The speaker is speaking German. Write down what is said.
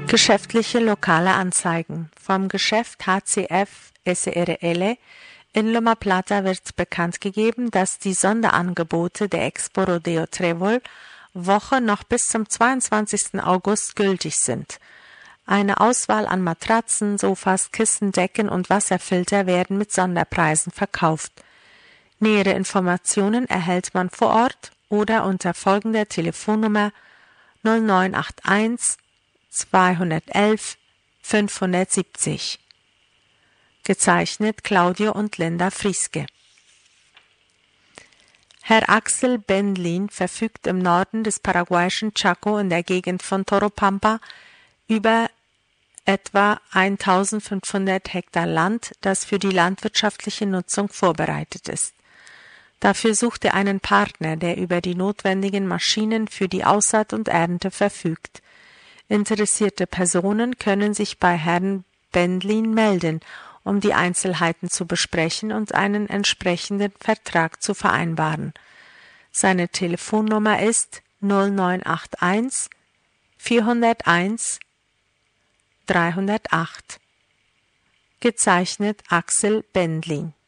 Geschäftliche lokale Anzeigen. Vom Geschäft HCF SRL in Loma Plata wird bekannt gegeben, dass die Sonderangebote der Expo Rodeo Trébol Woche noch bis zum 22. August gültig sind. Eine Auswahl an Matratzen, Sofas, Kissen, Decken und Wasserfilter werden mit Sonderpreisen verkauft. Nähere Informationen erhält man vor Ort oder unter folgender Telefonnummer 0981 211 570. Gezeichnet Claudio und Linda Frieske. Herr Axel Bendlin verfügt im Norden des paraguayischen Chaco in der Gegend von Toropampa über etwa 1500 Hektar Land, das für die landwirtschaftliche Nutzung vorbereitet ist. Dafür sucht er einen Partner, der über die notwendigen Maschinen für die Aussaat und Ernte verfügt. Interessierte Personen können sich bei Herrn Bendlin melden, um die Einzelheiten zu besprechen und einen entsprechenden Vertrag zu vereinbaren. Seine Telefonnummer ist 0981 401 308. Gezeichnet Axel Bendlin.